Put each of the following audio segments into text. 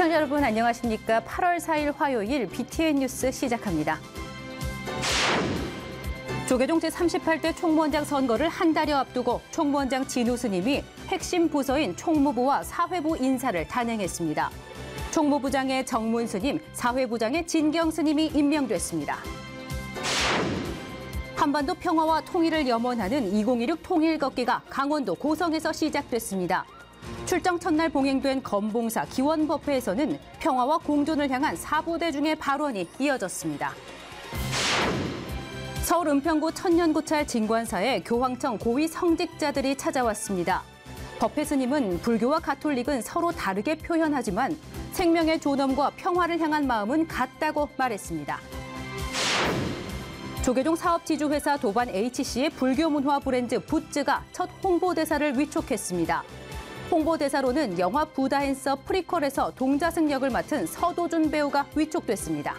시청자 여러분 안녕하십니까? 8월 4일 화요일 BTN 뉴스 시작합니다. 조계종 제38대 총무원장 선거를 한 달여 앞두고 총무원장 진우 스님이 핵심 부서인 총무부와 사회부 인사를 단행했습니다. 총무부장의 정문 스님, 사회부장의 진경 스님이 임명됐습니다. 한반도 평화와 통일을 염원하는 2016 통일 걷기가 강원도 고성에서 시작됐습니다. 출정 첫날 봉행된 검봉사 기원법회에서는 평화와 공존을 향한 4부대 중의 발언이 이어졌습니다. 서울 은평구 천년고찰 진관사에 교황청 고위 성직자들이 찾아왔습니다. 법회 스님은 불교와 가톨릭은 서로 다르게 표현하지만 생명의 존엄과 평화를 향한 마음은 같다고 말했습니다. 조계종 사업지주회사 도반 HC의 불교 문화 브랜드 붓즈가 첫 홍보대사를 위촉했습니다. 홍보대사로는 영화 부다앤서 프리퀄에서 동자승 역을 맡은 서도준 배우가 위촉됐습니다.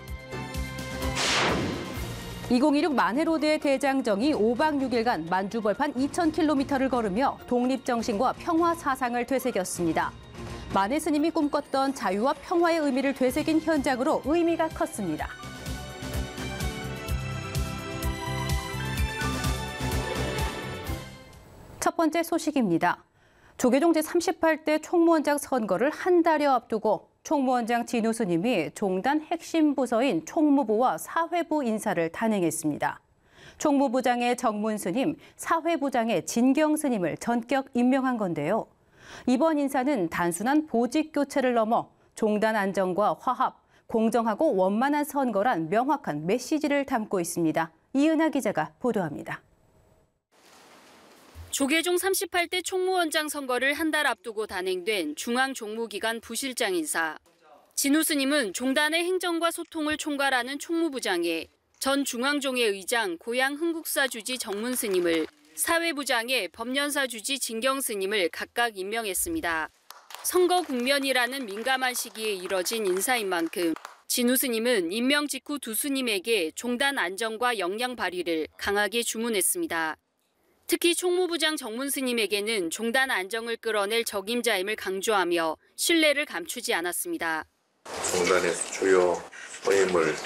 2016 만해로드의 대장정이 5박 6일간 만주벌판 2,000km를 걸으며 독립정신과 평화 사상을 되새겼습니다. 만해 스님이 꿈꿨던 자유와 평화의 의미를 되새긴 현장으로 의미가 컸습니다. 첫 번째 소식입니다. 조계종 제38대 총무원장 선거를 한 달여 앞두고 총무원장 진우 스님이 종단 핵심 부서인 총무부와 사회부 인사를 단행했습니다. 총무부장의 정문 스님, 사회부장의 진경 스님을 전격 임명한 건데요. 이번 인사는 단순한 보직 교체를 넘어 종단 안정과 화합, 공정하고 원만한 선거란 명확한 메시지를 담고 있습니다. 이은하 기자가 보도합니다. 조계종 38대 총무원장 선거를 한 달 앞두고 단행된 중앙종무기관 부실장 인사. 진우 스님은 종단의 행정과 소통을 총괄하는 총무부장에 전 중앙종회 의장 고양 흥국사 주지 정문 스님을, 사회부장에 법연사 주지 진경 스님을 각각 임명했습니다. 선거 국면이라는 민감한 시기에 이뤄진 인사인 만큼 진우 스님은 임명 직후 두 스님에게 종단 안정과 역량 발휘를 강하게 주문했습니다. 특히 총무부장 정문 스님에게는 종단 안정을 끌어낼 적임자임을 강조하며 신뢰를 감추지 않았습니다. 종단의 주요 허임을